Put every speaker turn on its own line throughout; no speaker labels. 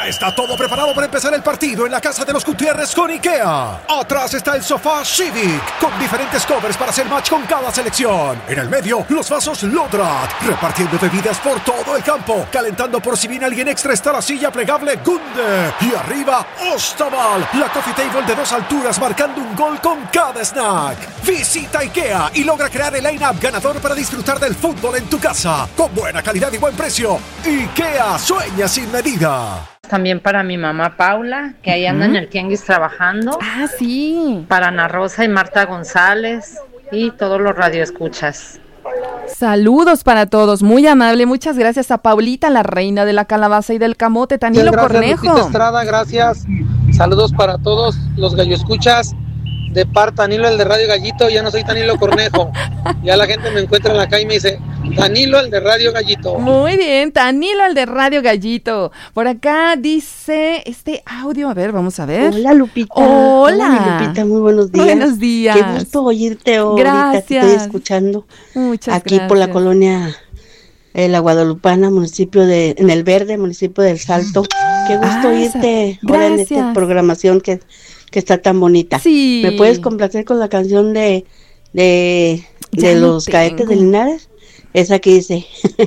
Ya está todo preparado para empezar el partido en la casa de los Gutiérrez con IKEA. Atrás está el sofá Civic, con diferentes covers para hacer match con cada selección. En el medio, los vasos Lodrat, repartiendo bebidas por todo el campo. Calentando por si viene alguien extra está la silla plegable Gunde. Y arriba, Ostaval, la coffee table de 2 alturas marcando un gol con cada snack. Visita IKEA y logra crear el line-up ganador para disfrutar del fútbol en tu casa. Con buena calidad y buen precio. IKEA, sueña sin medida.
También para mi mamá Paula, que ahí anda en el tianguis trabajando.
Ah, sí.
Para Ana Rosa y Marta González y todos los radioescuchas.
Saludos para todos, muy amable. Muchas gracias a Paulita, la reina de la calabaza y del camote, Tanilo Cornejo.
Lupita Estrada, gracias. Saludos para todos los galloescuchas. De par Tanilo, el de Radio Gallito. Ya no soy Tanilo Cornejo. Ya la gente me encuentra en la calle y me dice Tanilo, el de Radio Gallito.
Muy bien, Tanilo, el de Radio Gallito. Por acá dice este audio, a ver, vamos a ver.
Hola, Lupita.
Hola
Lupita, muy buenos días.
Buenos días.
Qué gusto oírte hoy.
Gracias.
Te estoy escuchando.
Muchas
aquí
gracias.
por la colonia La Guadalupana, en El Verde, municipio del Salto. Qué gusto oírte ahora en esta programación que está tan bonita.
Sí.
¿Me puedes complacer con la canción de los Cadetes de Linares? Esa que dice,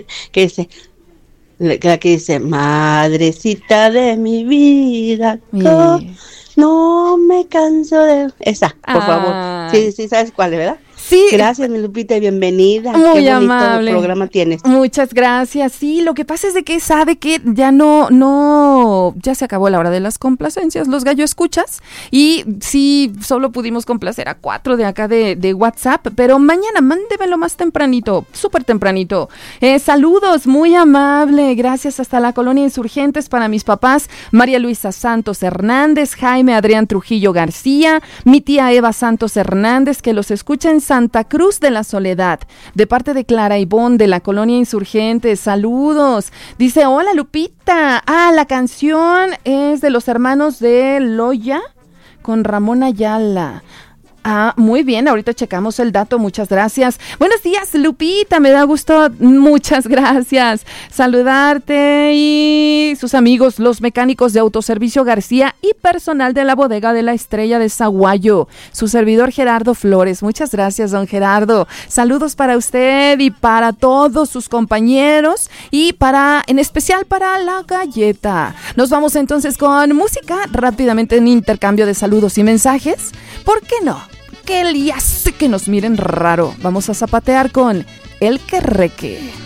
la que dice, madrecita de mi vida, no me canso de... Esa, por favor. Sí, ¿sabes cuál, verdad?
Sí.
Gracias, mi Lupita, y bienvenida.
Muy
Qué bonito
amable.
programa tienes.
Muchas gracias. Sí, lo que pasa es de que sabe que ya ya se acabó la hora de las complacencias, los gallo escuchas, y sí, solo pudimos complacer a 4 de acá de WhatsApp, pero mañana mándemelo más tempranito, súper tempranito. Saludos, muy amable, gracias hasta la Colonia Insurgentes para mis papás, María Luisa Santos Hernández, Jaime Adrián Trujillo García, mi tía Eva Santos Hernández, que los escucha en Santa Cruz de la Soledad, de parte de Clara Ivón de la Colonia Insurgentes. Saludos. Dice, hola Lupita. La canción es de los hermanos de Loya con Ramón Ayala. Muy bien, ahorita checamos el dato, muchas gracias. Buenos días, Lupita, me da gusto, muchas gracias. Saludarte y sus amigos, los mecánicos de Autoservicio García y personal de la bodega de la Estrella de Zaguayo. Su servidor Gerardo Flores, muchas gracias, don Gerardo. Saludos para usted y para todos sus compañeros y en especial para la galleta. Nos vamos entonces con música, rápidamente en intercambio de saludos y mensajes. ¿Por qué no? Que ya sé que nos miren raro. Vamos a zapatear con El Querreque.